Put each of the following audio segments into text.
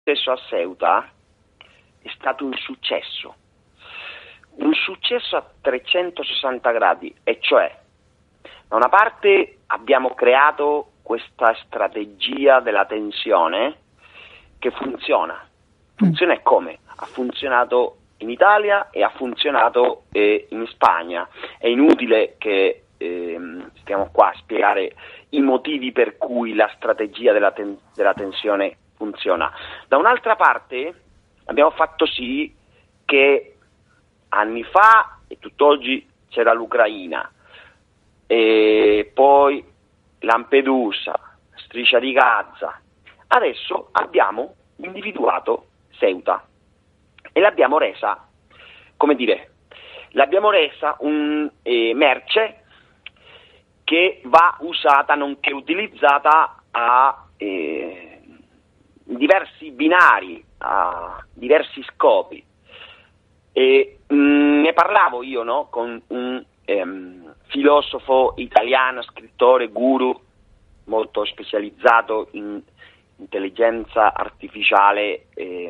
successo a Ceuta è stato un successo a 360 gradi, e cioè da una parte abbiamo creato questa strategia della tensione che funziona e come? Ha funzionato in Italia e ha funzionato in Spagna. È inutile che stiamo qua a spiegare i motivi per cui la strategia della tensione funziona. Da un'altra parte abbiamo fatto sì che anni fa e tutt'oggi c'era l'Ucraina, e poi Lampedusa, Striscia di Gaza. Adesso abbiamo individuato Ceuta e l'abbiamo resa, un merce che va usata nonché utilizzata a diversi binari, a diversi scopi. E ne parlavo io, no, con un filosofo italiano, scrittore, guru molto specializzato in intelligenza artificiale,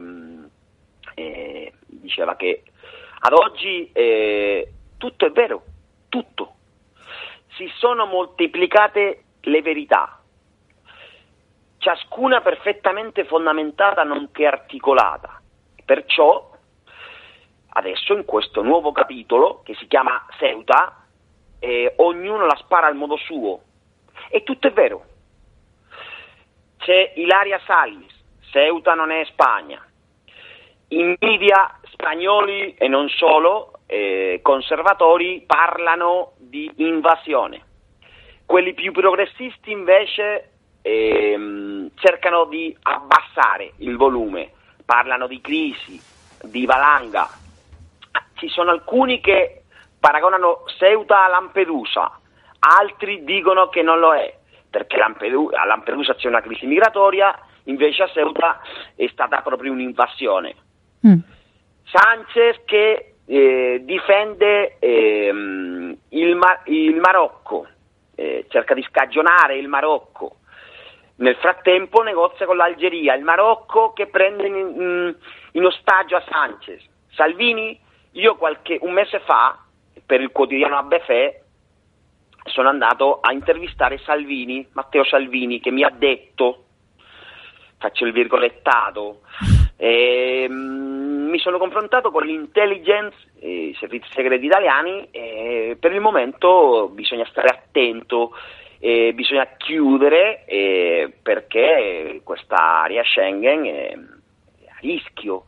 diceva che ad oggi tutto è vero, tutto. Si sono moltiplicate le verità, ciascuna perfettamente fondamentata nonché articolata. Perciò adesso in questo nuovo capitolo che si chiama Ceuta, ognuno la spara al modo suo, e tutto è vero. C'è Ilaria Salis, Ceuta non è Spagna. In media spagnoli e non solo, conservatori, parlano di invasione. Quelli più progressisti invece cercano di abbassare il volume, parlano di crisi, di valanga. Ci sono alcuni che paragonano Ceuta a Lampedusa, altri dicono che non lo è, perché a Lampedusa c'è una crisi migratoria, invece a Ceuta è stata proprio un'invasione. Sanchez che difende il Marocco, cerca di scagionare il Marocco. Nel frattempo negozia con l'Algeria, il Marocco che prende in ostaggio a Sanchez. Salvini, io un mese fa, per il quotidiano ABC, sono andato a intervistare Matteo Salvini, che mi ha detto, faccio il virgolettato, mi sono confrontato con l'intelligence, i servizi segreti italiani, e per il momento bisogna stare attento, bisogna chiudere, perché questa area Schengen è a rischio.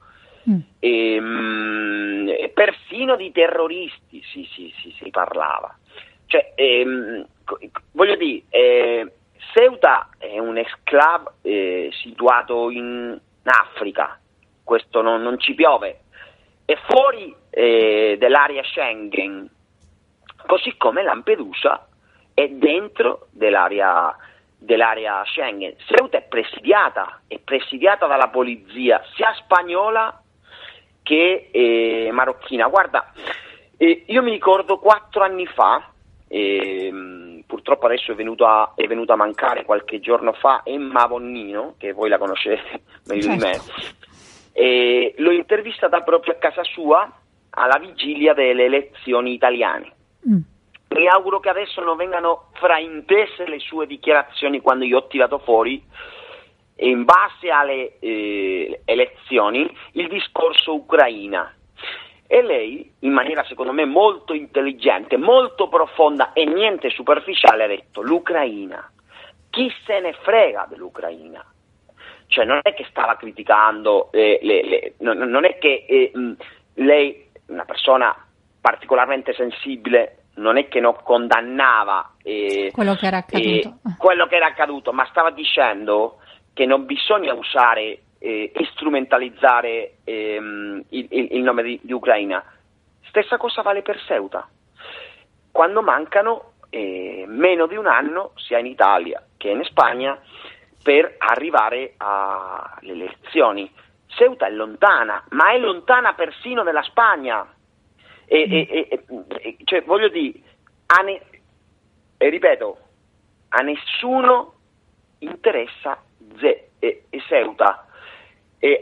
Persino di terroristi si parlava. Cioè, voglio dire, Ceuta è un exclave situato in Africa, questo non ci piove, è fuori dell'area Schengen, così come Lampedusa è dentro dell'area Schengen. Ceuta è presidiata dalla polizia sia spagnola che marocchina. Guarda, io mi ricordo 4 anni fa, purtroppo adesso è venuta a mancare qualche giorno fa Emma Bonnino, che voi la conoscete meglio di me, e l'ho intervistata proprio a casa sua alla vigilia delle elezioni italiane. Mi auguro che adesso non vengano fraintese le sue dichiarazioni quando io ho tirato fuori, in base alle elezioni, il discorso Ucraina. E lei, in maniera secondo me molto intelligente, molto profonda e niente superficiale, ha detto: l'Ucraina, chi se ne frega dell'Ucraina? Cioè non è che stava criticando, non è che lei, una persona particolarmente sensibile, non è che non condannava quello che era accaduto, ma stava dicendo che non bisogna usare e strumentalizzare il nome di Ucraina. Stessa cosa vale per Ceuta. Quando mancano meno di un anno, sia in Italia che in Spagna, per arrivare alle elezioni. Ceuta è lontana, ma è lontana persino dalla Spagna. Cioè, voglio dire, ripeto, a nessuno interessa Ceuta.